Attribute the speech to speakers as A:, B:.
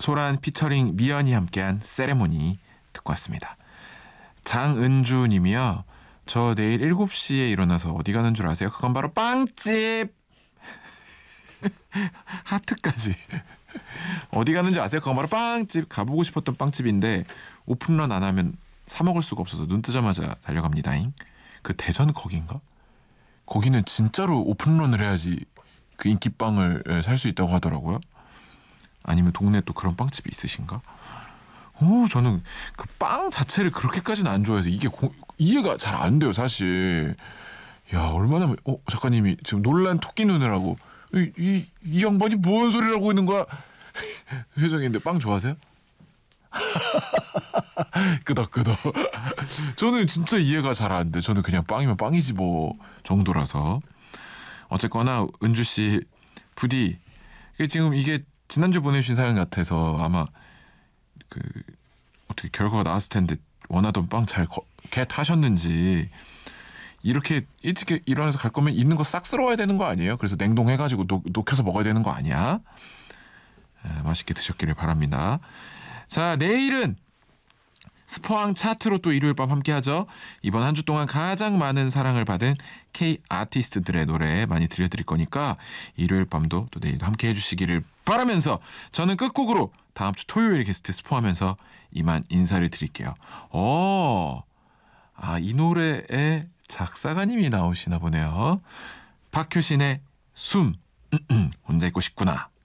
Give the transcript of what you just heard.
A: 소란 피처링 미연이 함께한 세레모니 듣고 왔습니다. 장은주 님이요. 저 내일 7시에 일어나서 어디 가는 줄 아세요? 그건 바로 빵집! 하트까지. 어디 가는지 아세요? 그건 바로 빵집. 가보고 싶었던 빵집인데 오픈런 안 하면 사 먹을 수가 없어서 눈 뜨자마자 달려갑니다잉. 그 대전 거긴가? 거기는 진짜로 오픈런을 해야지 그 인기빵을 살 수 있다고 하더라고요. 아니면 동네에 또 그런 빵집이 있으신가? 저는 그 빵 자체를 그렇게까지는 안 좋아해서 이게 이해가 잘 안 돼요, 사실. 야, 얼마나 작가님이 지금 놀란 토끼 눈을 하고 이 양반이 뭔 소리를 하고 있는 거야? 표정인데 빵 좋아하세요? 끄덕끄덕. 저는 진짜 이해가 잘 안 돼. 저는 그냥 빵이면 빵이지 뭐 정도라서. 어쨌거나 은주 씨 부디 지금 이게 지난주 보내주신 사연 같아서 아마 그 어떻게 결과가 나왔을 텐데 원하던 빵 잘 겟하셨는지. 이렇게 일찍 일어나서 갈 거면 있는 거 싹 쓸어와야 되는 거 아니에요? 그래서 냉동해가지고 녹여서 먹어야 되는 거 아니야? 맛있게 드셨기를 바랍니다. 자, 내일은 스포왕 차트로 또 일요일 밤 함께하죠. 이번 한 주 동안 가장 많은 사랑을 받은 K 아티스트들의 노래 많이 들려드릴 거니까 일요일 밤도 또 내일도 함께해 주시기를 바라면서 저는 끝곡으로 다음 주 토요일 게스트 스포하면서 이만 인사를 드릴게요. 이 노래에 작사가님이 나오시나 보네요. 박효신의 숨. 혼자 있고 싶구나.